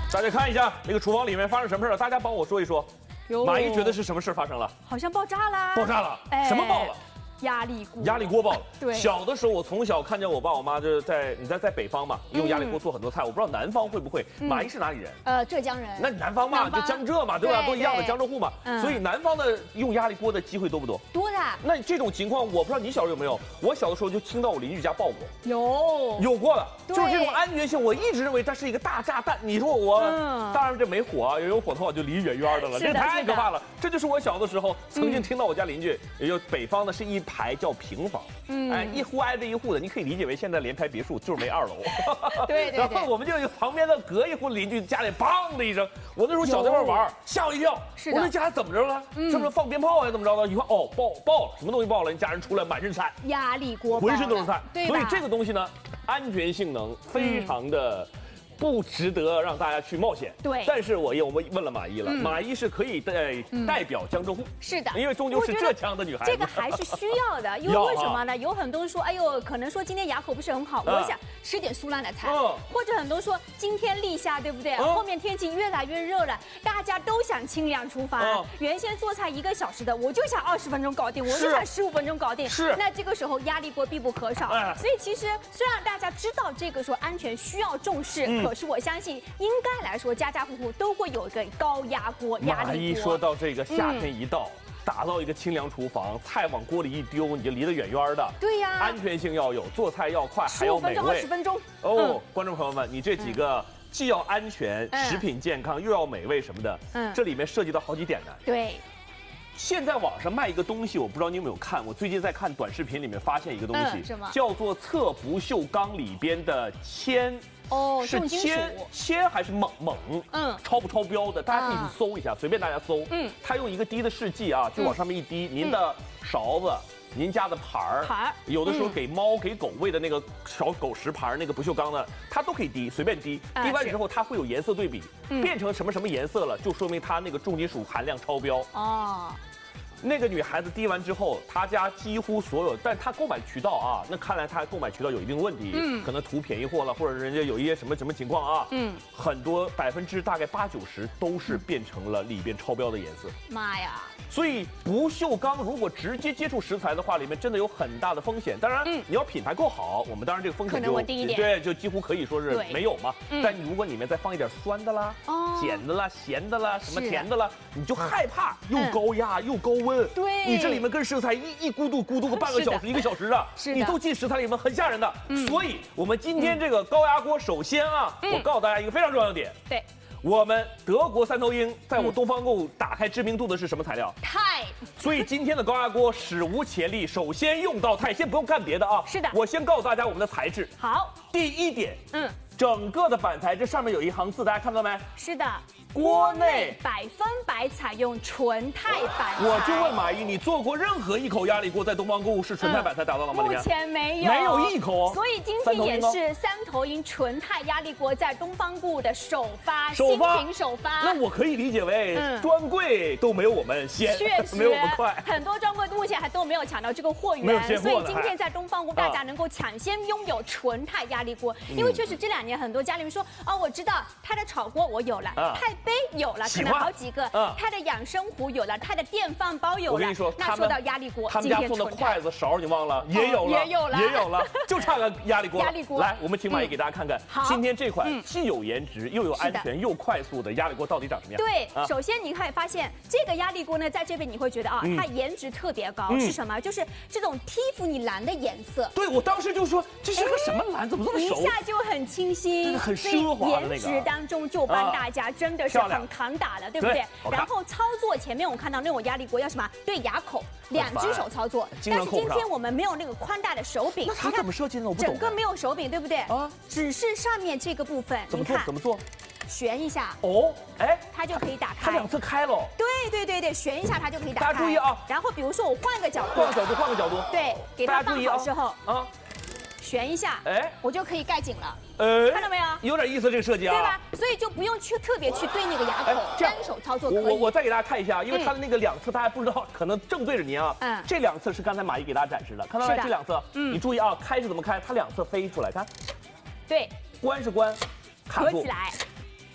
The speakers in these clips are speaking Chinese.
大家看一下那个厨房里面发生什么事了？大家帮我说一说。马姨觉得是什么事发生了？ 好像爆炸啦！ 爆炸了！什么爆了？ 压力锅， 压力锅爆了。 对， 小的时候我从小看见我爸我妈就是在北方嘛，用压力锅做很多菜。我不知道南方会不会。马姨是哪里人？ 浙江人。 那南方嘛，就江浙嘛，对吧？都一样的江浙沪嘛。所以南方的用压力锅的机会多不多？ 多的。 那这种情况，我不知道你小时候有没有？我小的时候就听到我邻居家爆过。有过的，就是这种安全性，我一直认为它是一个大炸弹。你说我，当然这没火啊，有火头我就离远远的了，这太可怕了。这就是我小的时候曾经听到我家邻居，也就北方的是一排叫平房，哎，一户挨着一户的，你可以理解为现在联排别墅就是没2楼。 对。 然后我们就旁边的隔一户邻居家里砰的一声，我那时候小在那玩，吓我一跳。我说家怎么着了？是不是放鞭炮还是怎么着的？一看哦，爆了，什么东西爆了？你家人出来满身菜， 压力锅， 浑身都是菜。 对， 所以这个东西呢，安全性能非常的。不值得让大家去冒险。 对， 但是我们问了马姨了，马姨是可以代表江浙沪。 是的， 因为终究是浙江的女孩子。 这个还是需要的，因为为什么呢？有很多人说，哎呦，可能说今天牙口不是很好，我想吃点酥烂的菜，或者很多说今天立夏，对不对？后面天气越来越热了，大家都想清凉厨房。原先做菜1个小时的，我就想20分钟搞定，我就想15分钟搞定。 是。 那这个时候压力锅必不可少。所以其实虽然大家知道这个说安全需要重视，可是我相信应该来说家家户户都会有一个高压锅、压力锅。 马姨说到这个夏天一到，打造一个清凉厨房，菜往锅里一丢，你就离得远远的。 对呀， 安全性要有，做菜要快，还要美味。 15分钟、20分钟。 哦，观众朋友们，你这几个既要安全、食品健康，又要美味什么的，这里面涉及到好几点呢。 对。 现在网上卖一个东西，我不知道你有没有看。我最近在看短视频里面发现一个东西，叫做侧不锈钢里边的铅。是铅还是锰？超不超标的？大家可以去搜一下，随便大家搜。他用一个滴的试剂啊，就往上面一滴，您的勺子。您家的盘儿，有的时候给猫给狗喂的那个小狗食盘，那个不锈钢的，它都可以滴，随便滴。滴完之后，它会有颜色对比，变成什么什么颜色了，就说明它那个重金属含量超标。那个女孩子滴完之后，她家几乎所有，但她购买渠道啊，那看来她购买渠道有一定问题，可能图便宜货了，或者人家有一些什么情况啊，很多大概80-90%都是变成了里边超标的颜色。 妈呀！ 所以不锈钢如果直接接触食材的话，里面真的有很大的风险。当然，你要品牌够好，我们当然这个风险就对，就几乎可以说是没有嘛。但如果里面再放一点酸的啦、碱的啦、咸的啦、什么甜的啦，你就害怕又高压又高温。 对， 你这里面跟食材一咕嘟个半个小时、1个小时的，你都进食材里面很吓人的。所以我们今天这个高压锅，首先啊，我告诉大家一个非常重要的点。 对。 我们德国三头鹰在我东方购物打开知名度的是什么材料？ 钛。 所以今天的高压锅史无前例，首先用到钛，先不用看别的啊。 是的， 我先告诉大家我们的材质。 好， 第一点，整个的板材这上面有一行字，大家看到没？ 是的。 锅内 100%采用纯钛板材。 我就问马姨，你做过任何一口压力锅在东方购物是纯钛板材打造的吗？ 目前没有， 没有一口哦。 所以今天也是三头鹰纯钛压力锅在东方购物的首发，新品首发。 那我可以理解为专柜都没有我们先，没有我们快。 很多专柜目前还都没有抢到这个货源，所以今天在东方购物大家能够抢先拥有纯钛压力锅，因为确实这2年很多家里面说我知道钛的炒锅我有了，钛杯有了，可能好几个，钛的养生壶有了，钛的电饭煲有了。 我跟你说， 那说到压力锅， 他们家送的筷子勺你忘了？也有了，就差个压力锅。 压力锅， 来，我们请马姨给大家看看，今天这款既有颜值又有安全又快速的压力锅到底长什么样？ 对，首先你可以发现这个压力锅呢，在这边你会觉得它颜值特别高，是什么？就是这种蒂芙尼蓝的颜色。 对，我当时就说这是个什么蓝，怎么这么熟？ 一下就很清新， 真的很奢华的那个。 颜值当中就帮大家真的是很扛打了，对不对？然后操作前面我看到那种压力锅要什么？对牙口，2只手操作。但是今天我们没有那个宽大的手柄， 那它怎么设计的？我不懂。 整个没有手柄，对不对？只是上面这个部分， 怎么做？ 旋一下它就可以打开。 它2侧开了。 对，旋一下它就可以打开。 大家注意啊！ 然后比如说我换个角度，对，给它放好之后旋一下，我就可以盖紧了。看到没有？ 有点意思，这个设计啊， 对吧？所以就不用去特别去对那个牙口，单手操作可以。 我再给大家看一下，因为它的那个2侧大家不知道，可能正对着您啊。这2侧是刚才马姨给大家展示的，看到没？这2侧，你注意啊，开是怎么开？它2侧飞出来，看。 对。 关是关， 合起来。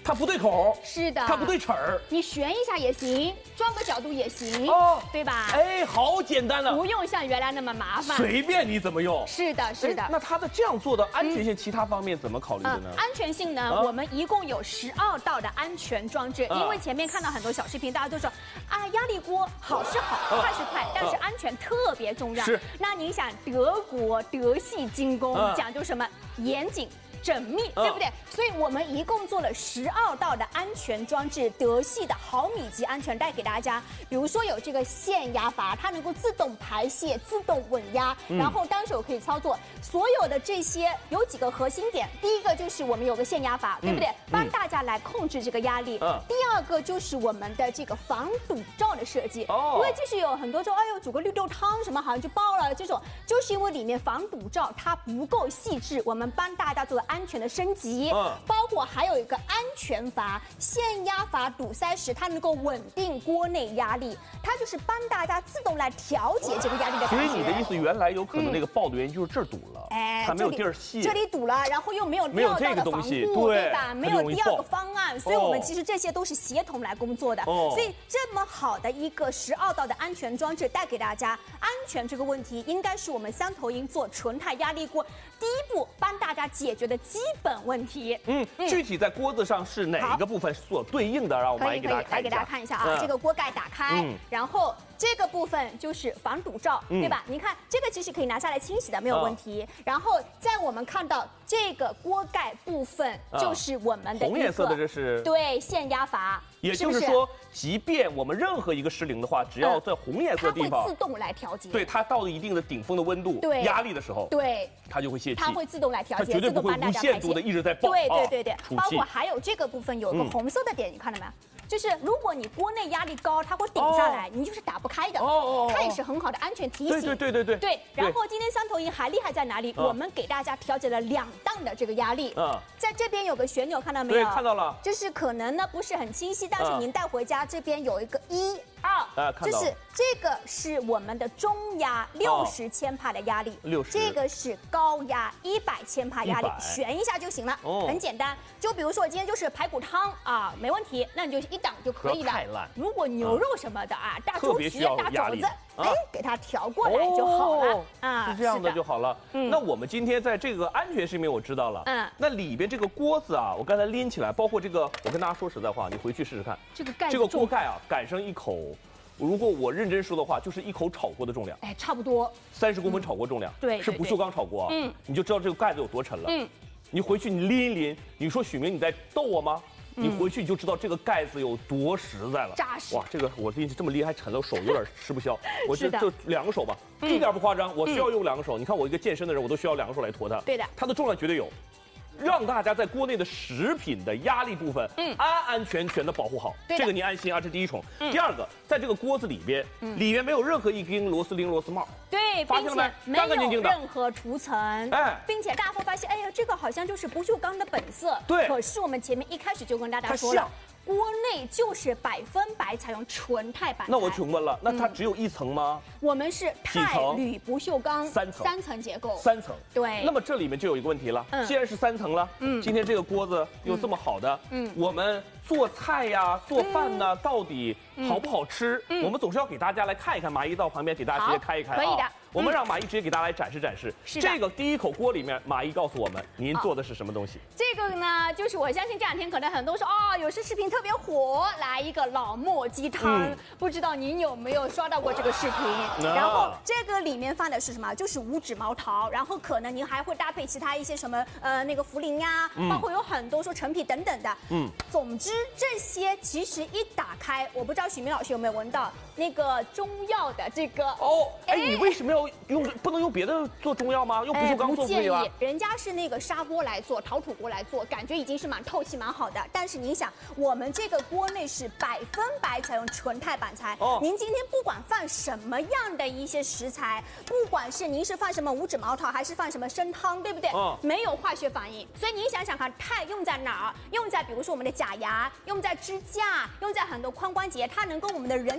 它不对口， 是的， 它不对齿儿， 你旋一下也行，转个角度也行，对吧？ 哎，好简单啊， 不用像原来那么麻烦， 随便你怎么用。 是的，是的。 那它的这样做的安全性，其他方面怎么考虑的呢？ 安全性呢，我们一共有12道的安全装置，因为前面看到很多小视频，大家都说啊，压力锅好是好，快是快，但是安全特别重要。 是。 那您想，德国德系精工讲究什么？严谨。缜密，对不对？所以我们一共做了12道的安全装置，德系的毫米级安全带给大家。比如说有这个限压阀，它能够自动排泄、自动稳压，然后单手可以操作。所有的这些有几个核心点，第一个就是我们有个限压阀，对不对？帮大家来控制这个压力。第二个就是我们的这个防堵罩的设计，因为就是有很多说，哎呦，煮个绿豆汤什么好像就爆了，这种就是因为里面防堵罩它不够细致，我们帮大家做安全的升级，包括还有一个安全阀、限压阀堵塞时，它能够稳定锅内压力，它就是帮大家自动来调节这个压力的感觉。 所以你的意思，原来有可能那个爆的原因就是这儿堵了，它没有地儿泄， 这里堵了，然后又没有第二道的防护，对吧？没有第二个方案，所以我们其实这些都是协同来工作的。所以这么好的一个12道的安全装置带给大家，安全这个问题应该是我们三头鹰做纯钛压力锅第一步帮大家解决的基本问题。 具体在锅子上是哪个部分所对应的？让我们来给大家看一下。 来给大家看一下啊，这个锅盖打开，然后这个部分就是防堵罩，对吧？你看这个其实可以拿下来清洗的，没有问题。然后在我们看到这个锅盖部分，就是我们的红颜色的，这是对限压阀。 也就是说，即便我们任何一个失灵的话，只要在红颜色的地方， 它会自动来调节。 对，它到了一定的顶峰的温度、压力的时候， 对， 它就会泄气。 它会自动来调节， 它绝对不会无限度的一直在爆。 对，包括还有这个部分有个红色的点，你看到没有？就是如果你锅内压力高，它会顶上来，你就是打不开的。它也是很好的安全提醒。对。然后今天三头鹰还厉害在哪里？我们给大家调节了2档的这个压力。在这边有个旋钮，看到没有？ 对，看到了。 就是可能呢不是很清晰，但是您带回家这边有一个1、2，就是这个是我们的中压60千帕的压力，60，这个是高压100千帕压力，旋一下就行了，很简单。就比如说我今天就是排骨汤啊，没问题，那你就1档就可以了。 太烂。 如果牛肉什么的啊，大猪蹄、大肘子，给它调过来就好了啊， 是这样的就好了。那我们今天在这个安全性面我知道了，那里边这个锅子啊，我刚才拎起来，包括这个，我跟大家说实在话，你回去试试看，这个锅盖啊，擀成一口。如果我认真说的话，就是一口炒锅的重量， 差不多 30公分炒锅重量， 对， 是不锈钢炒锅，你就知道这个盖子有多沉了，你回去你拎一拎，你说许明你在逗我吗？你回去你就知道这个盖子有多实在了， 扎实。 哇，这个我拎起这么厉害，沉了，手有点吃不消，我就2个手吧，一点不夸张，我需要用2个手。你看我一个健身的人，我都需要2个手来驮它， 对的， 它的重量绝对有。让大家在锅内的食品的压力部分，安安全全的保护好，这个你安心啊，这第一重。第二个，在这个锅子里边，里面没有任何一根螺丝钉、螺丝帽， 对， 发现了没？干干净净的， 任何涂层，并且大家会发现，哎呀，这个好像就是不锈钢的本色， 对。 可是我们前面一开始就跟大家说了。锅内就是100%采用纯钛板材。 那我请问了，那它只有1层吗？ 我们是钛铝不锈钢3层结构。 3层。 对。 那么这里面就有一个问题了，既然是3层了，今天这个锅子又这么好的，我们做菜呀、做饭呢，到底好不好吃？我们总是要给大家来看一看。马姨到旁边给大家直接开一开， 可以的。 我们让马姨直接给大家来展示展示。这个第一口锅里面，马姨告诉我们，您做的是什么东西？ 这个呢，就是我相信这2天可能很多说有些视频特别火，来一个老焖鸡汤，不知道您有没有刷到过这个视频？然后这个里面放的是什么？就是5指毛桃，然后可能您还会搭配其他一些什么那个茯苓呀，包括有很多说陈皮等等的。总之这些其实一打开，我不知道许明老师有没有闻到那个中药的这个你为什么要不能用别的做中药吗？用不锈钢做不可以吗？ 不建议，人家是那个砂锅来做，陶土锅来做，感觉已经是蛮透气蛮好的。但是您想，我们这个锅内是100%采用纯钛板材。您今天不管放什么样的一些食材，不管是您是放什么5指毛桃，还是放什么参汤，对不对？没有化学反应。所以您想想看，钛用在哪儿？用在比如说我们的假牙，用在支架，用在很多髋关节，它能够我们的人体身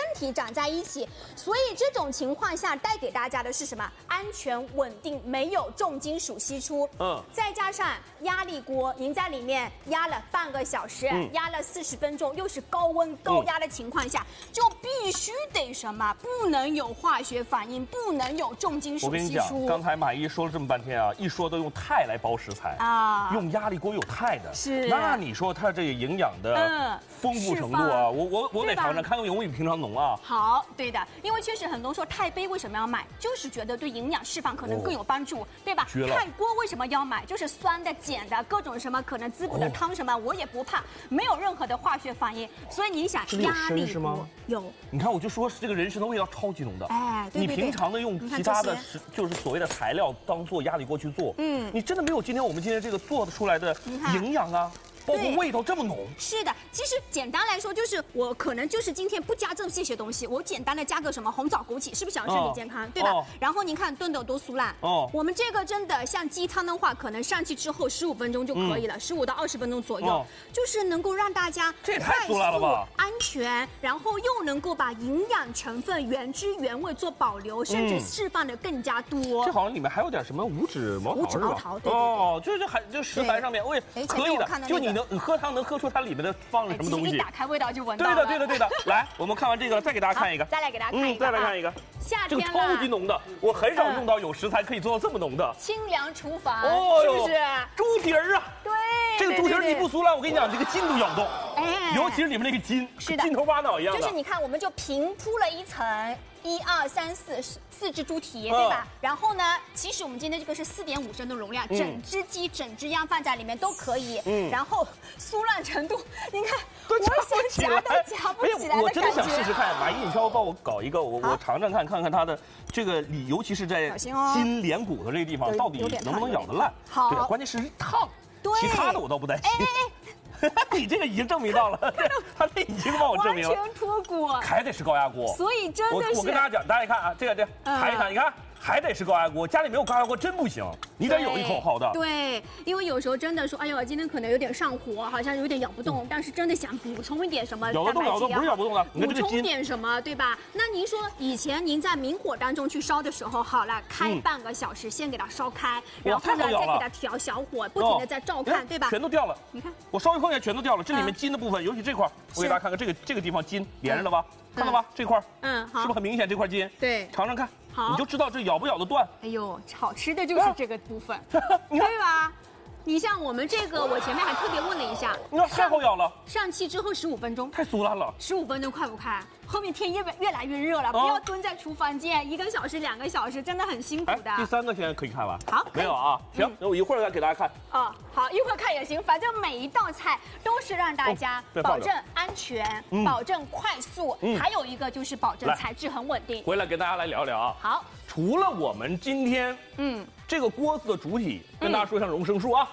体长在一起，所以这种情况下带给大家的是什么？安全稳定，没有重金属析出。再加上压力锅，您在里面压了半个小时，压了40分钟，又是高温高压的情况下，就必须得什么？不能有化学反应，不能有重金属析出。我跟你讲，刚才马姨说了这么半天啊，一说都用钛来包食材啊，用压力锅有钛的， 是。 那你说它这个营养的丰富程度啊，我得尝尝，看看有没有比平常浓啊。 好，对的，因为确实很多说钛杯为什么要买，就是觉得对营养释放可能更有帮助，对吧？钛锅为什么要买？就是酸的、碱的，各种什么可能滋补的汤什么，我也不怕，没有任何的化学反应。所以你想，压力锅有， 你看我就说这个人参的味道超级浓的，哎，对。你平常的用其他的就是所谓的材料当做压力锅去做，你真的没有我们今天这个做出来的营养啊。包括味道这么浓， 是的。其实简单来说，就是我可能就是今天不加这些东西，我简单的加个什么红枣枸杞，是不是想身体健康，对吧？然后您看炖的多酥烂。我们这个真的像鸡汤的话，可能上去之后15分钟就可以了，15到20分钟左右，就是能够让大家这也太酥烂了吧， 安全，然后又能够把营养成分原汁原味做保留，甚至释放的更加多。 这好像里面还有点什么五指毛桃是吧？就食材上面，可以的，就你喝汤能喝出它里面的放了什么东西， 一打开味道就闻到了。 对的。来，我们看完这个了，再给大家看一个， 再来给大家看一个， 再来看一个。 夏天了， 这个超级浓的，我很少用到有食材可以做到这么浓的。 清凉厨房，是不是？ 猪蹄儿啊， 对， 这个猪蹄儿你不酥烂，我跟你讲，这个筋都咬不动。哎，尤其是里面那个筋， 是的， 筋头巴脑一样的。 就是你看，我们就平铺了一层。1、2、3、4只猪蹄，对吧？然后呢，其实我们今天这个是4.5升的容量，整只鸡、整只鸭放在里面都可以。然后酥烂程度，你看，我想夹都夹不起来的感觉。 我真的想试试看，马姨，你稍微帮我搞一个，我尝尝看看它的这个里，尤其是在筋连骨头这个地方，到底能不能咬得烂？ 好， 对，关键是烫，其他的我倒不担心。你这个已经证明到了，他这已经帮我证明了， 完全脱骨， 还得是高压锅。 所以真的是， 我跟大家讲，大家看啊，这抬一抬，你看。还得是高压锅，家里没有高压锅真不行，你得有一口好的。 对，因为有时候真的说，哎呦，今天可能有点上火，好像有点咬不动，但是真的想补充一点什么蛋白质啊， 不是咬不动的， 补充点什么，对吧？那您说以前您在明火当中去烧的时候，好了，开半个小时，先给它烧开，然后呢再给它调小火，不停的在照看，对吧？ 全都掉了， 你看， 我稍微碰一下全都掉了，这里面筋的部分，尤其这块，我给大家看看这个地方筋连着了吧？看到吧？这块， 好， 是不是很明显？这块筋， 对， 尝尝看。 好， 你就知道这咬不咬得断。 哎呦，好吃的就是这个部分，对吧？你像我们这个，我前面还特别问了一下， 那太好咬了。 上气之后15分钟， 太酥烂了。 15分钟快不快？后面天越来越热了，不要蹲在厨房间1个小时、2个小时，真的很辛苦的。 第3个现在可以看吧？ 好， 没有啊？行，那我一会儿再给大家看。 好，一会儿看也行，反正每一道菜都是让大家保证安全、保证快速，还有一个就是保证材质很稳定。 回来跟大家来聊聊啊。 好， 除了我们今天这个锅子的主体，跟大家说一下容升数啊。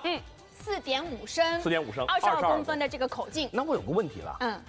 4.5升 ，4.5升 ，22公分的这个口径。 那我有个问题了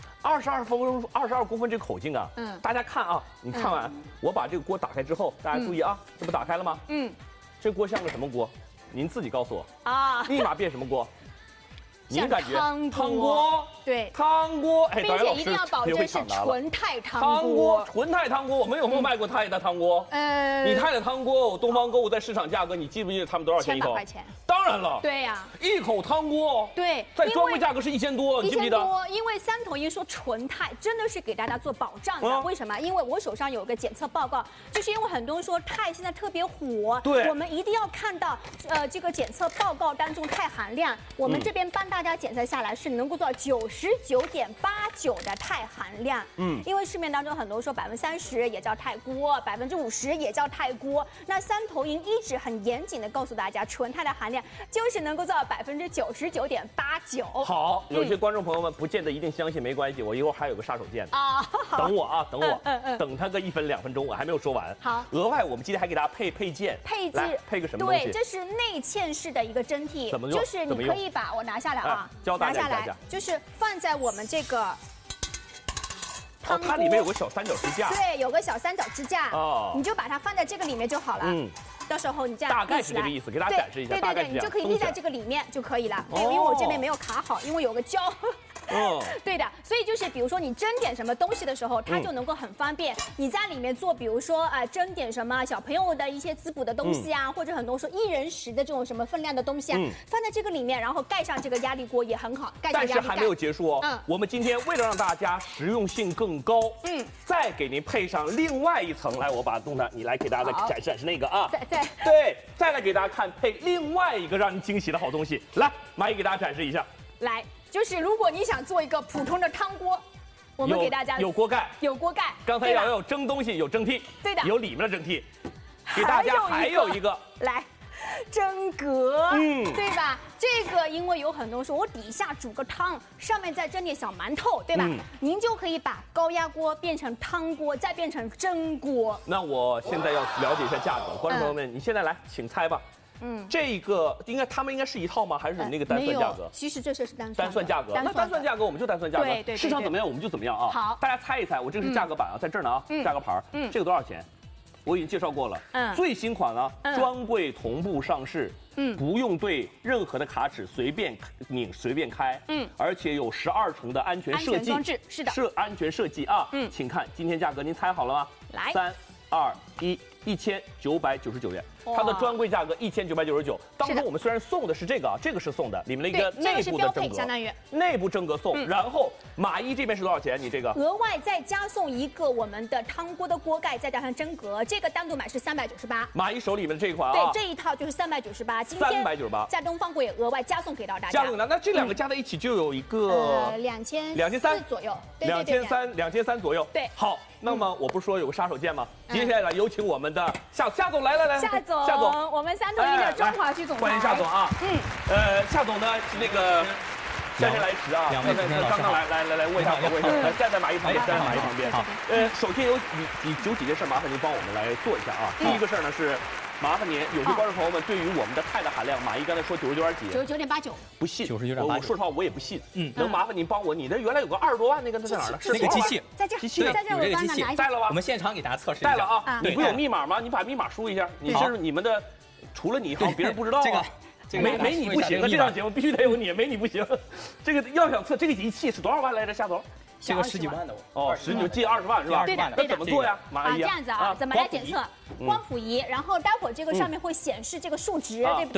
，22公分这个口径啊，大家看啊，你看完，我把这个锅打开之后，大家注意啊，这不打开了吗？这锅像个什么锅？您自己告诉我啊，立马变什么锅？您感觉汤锅？ 对， 汤锅， 并且一定要保证是纯钛汤锅。 纯钛汤锅，我们有没有卖过钛的汤锅？你钛的汤锅，东方购物在市场价格，你记不记得他们多少钱一口？100 块钱。 当然了。 对呀， 一口汤锅， 对， 在专柜价格是1000多，你记不记得？ 因为三头鹰说纯钛真的是给大家做保障的。为什么？因为我手上有个检测报告，就是因为很多人说钛现在特别火， 对， 我们一定要看到这个检测报告当中钛含量。我们这边帮大家检测下来是能够做到99.89的钛含量。因为市面当中很多说30%也叫钛锅，50%也叫钛锅。那三头鹰一直很严谨的告诉大家，纯钛的含量就是能够做到99.89%。 好，有些观众朋友们不见得一定相信，没关系，我一会儿还有个杀手锏啊，等我啊，等我，等它个1分2分钟，我还没有说完。 好， 额外我们今天还给大家配件，配个什么东西？ 对，这是内嵌式的一个蒸屉， 怎么用？ 就是你可以把我拿下来啊， 教大家拿下来，就是放在我们这个。 它里面有个小3角支架， 对，有个小3角支架，你就把它放在这个里面就好了。到时候你这样大概是这个意思，给大家展示一下。 对，你就可以立在这个里面就可以了。因为我这边没有卡好，因为有个胶对的，所以就是比如说你蒸点什么东西的时候，它就能够很方便。你在里面做，比如说蒸点什么小朋友的一些滋补的东西啊，或者很多说1人食的这种什么分量的东西啊，放在这个里面，然后盖上这个压力锅也很好，盖上压力盖。但是还没有结束哦。我们今天为了让大家实用性更高，再给您配上另外一层，来，我把动态你来给大家展示那个啊，再来给大家看配另外一个让您惊喜的好东西。来，马姨给大家展示一下。 来，就是如果你想做一个普通的汤锅。我们给大家有锅盖， 有锅盖。 刚才要有蒸东西，有蒸屉， 对的， 有里面的蒸屉。给大家还有一个， 来，蒸格，对吧？这个因为有很多说，我底下煮个汤，上面再蒸点小馒头，对吧？您就可以把高压锅变成汤锅，再变成蒸锅。 那我现在要了解一下价格，观众朋友们，你现在来，请猜吧。这个他们应该是一套吗？还是那个单算价格？ 其实这是单算价格。那单算价格我们就单算价格。 对， 市场怎么样我们就怎么样啊。 好， 大家猜一猜，我这个是价格版啊，在这儿呢啊，价格牌。这个多少钱？我已经介绍过了。最新款啊，专柜同步上市。不用对任何的卡尺随便拧随便开。而且有12重的安全设计。 装置是的。 安全设计啊。请看今天价格，您猜好了吗？ 来 ，3、2、1，1999元。它的专柜价格1999，当中我们虽然送的是这个啊，这个是送的，里面的一个内部的蒸格， 相当于内部蒸格送。然后马一这边是多少钱？你这个额外再加送一个我们的汤锅的锅盖，再加上蒸格，这个单独买是398。 马一手里面的这一款啊， 对，这一套就是398。今天 398， 在东方柜额外加送给到大家。 加送的，那这两个加在一起就有一个 2300左右 ，2300左右。 对， 好，那么我不是说有个杀手锏吗？接下来有请我们的夏总来， 夏总，我们3统一的中华区总裁， 欢迎夏总啊。夏总呢是那个姗姗来迟啊，刚来问一下，来站在马一旁边，好。首先有几件事麻烦您帮我们来做一下啊。第一个事儿呢是。麻烦您，有些观众朋友们对于我们的钛的含量，马一刚才说99点几 ，99.89， 不信 ，99.89。 我说实话，我也不信。能麻烦您帮我？你的原来有个20多万那个在哪儿呢？ 那个机器， 在这，在这， 有这个机器带了吧？ 我们现场给大家测试一下。 带了啊！你不有密码吗？你把密码输一下。你是你们的，除了你，好像别人不知道啊。没你不行啊！这档节目必须得有你，没你不行。这个要想测这个仪器是多少万来着？夏总？ 这个10几万的哦，19近20万是吧？ 对的。 那怎么做呀？ 这样子啊，怎么来检测？光谱仪，然后待会儿这个上面会显示这个数值，对不对？